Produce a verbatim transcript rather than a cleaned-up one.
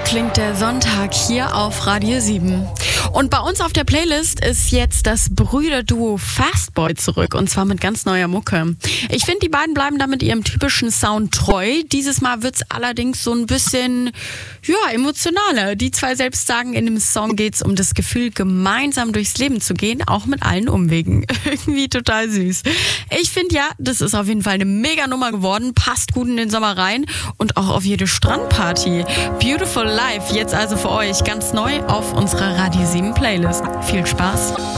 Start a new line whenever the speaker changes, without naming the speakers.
klingt der Sonntag hier auf Radio sieben. Und bei uns auf der Playlist ist jetzt das Brüderduo Fastboy zurück, und zwar mit ganz neuer Mucke. Ich finde, die beiden bleiben damit ihrem typischen Sound treu. Dieses Mal wird's allerdings so ein bisschen, ja, emotionaler. Die zwei selbst sagen, in dem Song geht's um das Gefühl, gemeinsam durchs Leben zu gehen, auch mit allen Umwegen. Irgendwie total süß. Ich finde ja, das ist auf jeden Fall eine mega Nummer geworden, passt gut in den Sommer rein und auch auf jede Strandparty. Beautiful Life, jetzt also für euch ganz neu auf unserer Radio sieben Playlist. Viel Spaß!